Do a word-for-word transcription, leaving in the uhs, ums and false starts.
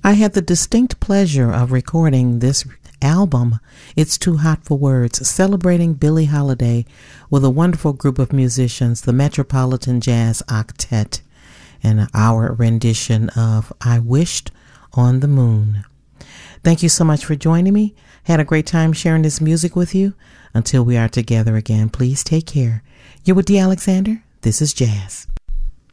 I had the distinct pleasure of recording this album, It's Too Hot for Words, celebrating Billie Holiday with a wonderful group of musicians, the Metropolitan Jazz Octet, and our rendition of I Wished on the Moon. Thank you so much for joining me. Had a great time sharing this music with you. Until we are together again, please take care. You're with Dee Alexander. This is Jazz.